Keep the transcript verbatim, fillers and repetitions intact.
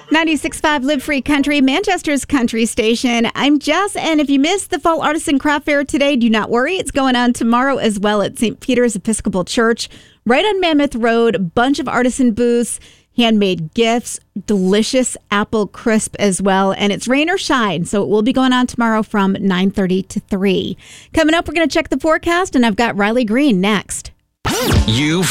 ninety-six point five Live Free Country, Manchester's country station. I'm Jess, and if you missed the Fall Artisan Craft Fair today, do not worry. It's going on tomorrow as well at Saint Peter's Episcopal Church, right on Mammoth Road. A bunch of artisan booths, handmade gifts, delicious apple crisp as well. And it's rain or shine, so it will be going on tomorrow from nine thirty to three. Coming up, we're going to check the forecast, and I've got Riley Green next. You